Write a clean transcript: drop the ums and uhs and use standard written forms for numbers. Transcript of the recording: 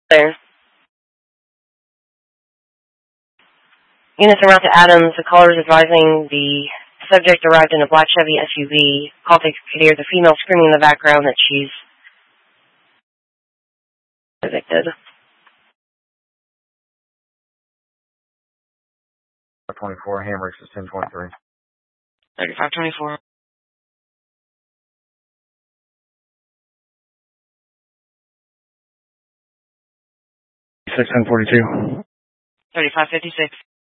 There. Units en route to Adams. The caller is advising the subject arrived in a black Chevy SUV. Call takes Kadir. The female screaming in the background that she's evicted. 24, Hamricks is 1023. 3524. 1042. 3556.